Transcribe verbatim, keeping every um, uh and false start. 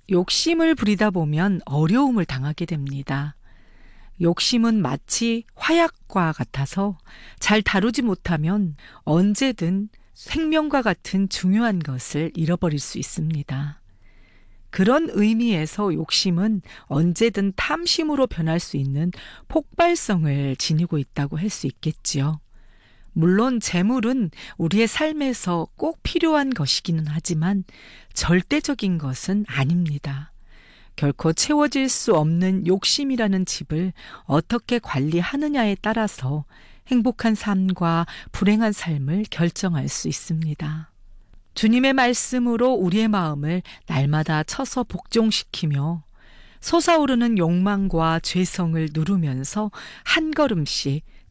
욕심을 부리다 보면 어려움을 당하게 됩니다. 욕심은 마치 화약과 같아서 잘 다루지 못하면 언제든 생명과 같은 중요한 것을 잃어버릴 수 있습니다. 그런 의미에서 욕심은 언제든 탐심으로 변할 수 있는 폭발성을 지니고 있다고 할 수 있겠지요. 물론 재물은 우리의 삶에서 꼭 필요한 것이기는 하지만 절대적인 것은 아닙니다. 결코 채워질 수 없는 욕심이라는 집을 어떻게 관리하느냐에 따라서 행복한 삶과 불행한 삶을 결정할 수 있습니다. 주님의 말씀으로 우리의 마음을 날마다 쳐서 복종시키며 솟아오르는 욕망과 죄성을 누르면서 한 걸음씩